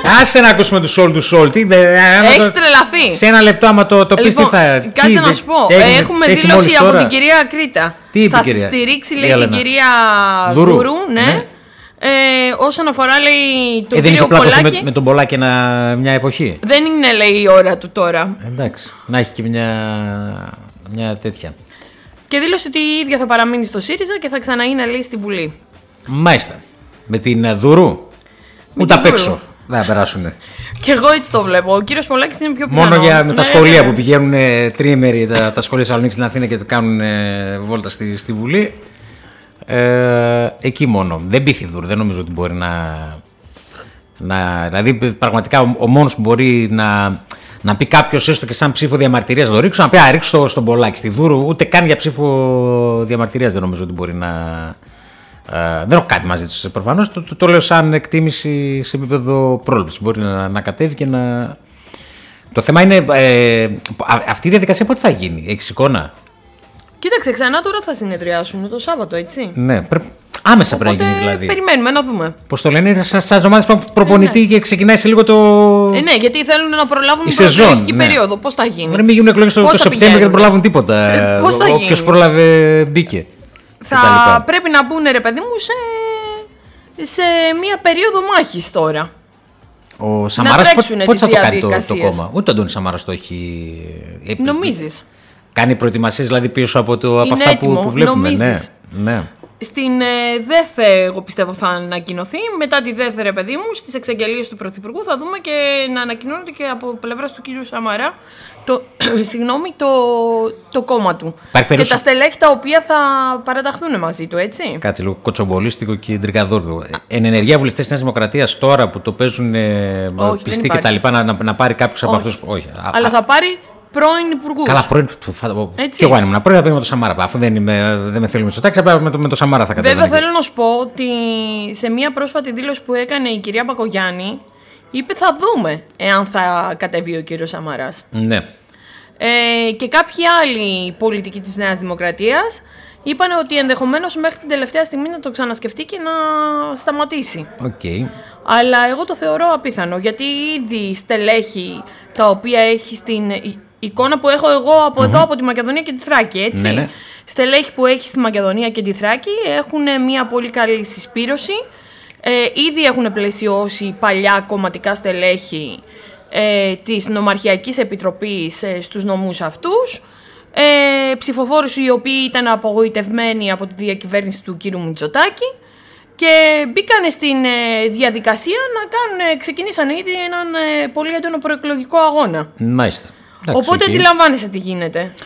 Άσε να ακούσουμε του Soul του Soul. Έχεις τρελαθεί. Σε ένα λεπτό, άμα το πεις, τι θα. Κάτσε να σου πω. Έχουμε δήλωση από την κυρία Κρήτα. Θα στηρίξει, λέει, την κυρία Δουρού. Ναι. Όσον αφορά, λέει, τον κύριο Πολάκη. Με τον Πολάκη μια εποχή. Δεν είναι, λέει, η ώρα του τώρα. Εντάξει. Να έχει και μια τέτοια. Και δήλωσε ότι η ίδια θα παραμείνει στο ΣΥΡΙΖΑ και θα ξαναείνει, λέει, στη Βουλή. Μάλιστα. Με την Δουρού. Ούτε απ' έξω. Δεν θα περάσουνε. Και εγώ έτσι το βλέπω. Ο κύριος Πολάκης είναι πιο πιθανό. Μόνο για τα σχολεία που πηγαίνουν τριήμεροι τα σχολεία Θεσσαλονίκης στην Αθήνα και κάνουν βόλτα στη Βουλή. Εκεί μόνο. Δεν πείθει Δουρού. Δεν νομίζω ότι μπορεί δηλαδή, πραγματικά ο μόνος που μπορεί να πει κάποιος, έστω και σαν ψήφο διαμαρτυρίας, να το ρίξω, να πει ρίξω στον Πολάκη. Στη Δουρού, ούτε καν για ψήφο διαμαρτυρίας δεν νομίζω ότι μπορεί να. Δεν έχω κάτι μαζί της προφανώς. Το λέω σαν εκτίμηση σε επίπεδο πρόληψης. Μπορεί να κατέβει και να. Το θέμα είναι αυτή η διαδικασία πότε θα γίνει, έχεις εικόνα? Κοίταξε, ξανά τώρα θα συνεδριάσουν το Σάββατο, έτσι. Ναι, άμεσα πρέπει να γίνει δηλαδή. Περιμένουμε να δούμε. Πώς το λένε, σαν ομάδες προπονητή και ξεκινάει σε λίγο το. Ναι, γιατί θέλουν να προλάβουν την προεκλογική περίοδο. Πώς θα γίνει? Μην γίνουν εκλογές το Σεπτέμβριο και δεν προλάβουν τίποτα. Πώς θα γίνει? Όποιος πρόλαβε μπήκε. Θα πρέπει να μπουν, ρε παιδί μου, σε μία περίοδο μάχης τώρα. Ο Σαμαράς πότε θα το κάνει το κόμμα? Ούτε ο Αντώνης Σαμαράς το έχει. Νομίζεις? Κάνει προετοιμασίες δηλαδή πίσω από αυτά που βλέπουμε. Ναι. Στην ΔΕΘ, εγώ πιστεύω θα ανακοινωθεί. Μετά τη ΔΕΘ, ρε παιδί μου, στις εξαγγελίες του Πρωθυπουργού θα δούμε και να ανακοινώνεται και από πλευράς του κ. Σαμαρά το κόμμα του. Και τα στελέχη τα οποία θα παραταχθούν μαζί του, έτσι. Κάτσε λίγο κοτσομπολίστικο και ντρικαδόρδο. Εν ενεργεία βουλευτές της Νέας Δημοκρατίας τώρα που το παίζουν πιστοί και τα λοιπά, να πάρει κάποιος από αυτούς? Όχι. Αλλά θα πάρει πρώην υπουργούς. Καλά, πρώην. Και εγώ ήμουν πρώην, θα πήγα με το Σαμάρα. Αφού δεν με θέλει με το Σωτάκη, με το Σαμάρα θα κατέβαινε. Βέβαια, θέλω να σου πω ότι σε μια πρόσφατη δήλωση που έκανε η κυρία Μπακογιάννη, είπε θα δούμε εάν θα κατέβει ο κύριος Σαμαράς. Ναι. Και κάποιοι άλλοι πολιτικοί της Νέας Δημοκρατίας είπαν ότι ενδεχομένως μέχρι την τελευταία στιγμή να το ξανασκεφτεί και να σταματήσει. Okay. Αλλά εγώ το θεωρώ απίθανο, γιατί ήδη στελέχη τα οποία έχει στην εικόνα που έχω εγώ από εδώ, από τη Μακεδονία και τη Θράκη, έτσι. Ναι. Στελέχη που έχει στη Μακεδονία και τη Θράκη έχουν μια πολύ καλή συσπήρωση. Ήδη έχουν πλαισιώσει παλιά κομματικά στελέχη της Νομαρχιακής Επιτροπής στους νομούς αυτούς. Ψηφοφόρους οι οποίοι ήταν απογοητευμένοι από τη διακυβέρνηση του κύριου Μητσοτάκη και μπήκαν στην διαδικασία να ξεκινήσαν ήδη έναν πολύ έντονο προεκλογικό αγώνα. Μάλιστα. Οπότε αντιλαμβάνεσαι τι γίνεται.